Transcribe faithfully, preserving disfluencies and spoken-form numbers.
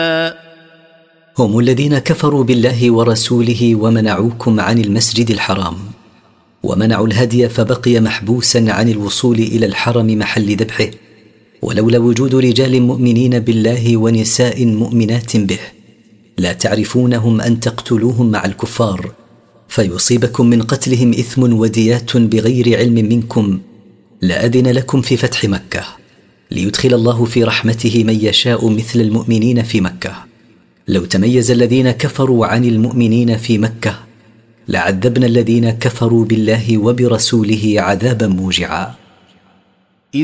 هم الذين كفروا بالله ورسوله ومنعوكم عن المسجد الحرام، ومنعوا الهدي فبقي محبوسا عن الوصول إلى الحرم محل ذبحه، ولولا وجود رجال مؤمنين بالله ونساء مؤمنات به لا تعرفونهم أن تقتلوهم مع الكفار فيصيبكم من قتلهم إثم وديات بغير علم منكم، لأذن لكم في فتح مكة ليدخل الله في رحمته من يشاء مثل المؤمنين في مكة. لو تميز الذين كفروا عن المؤمنين في مكة لعذبنا الذين كفروا بالله وبرسوله عذابا موجعا.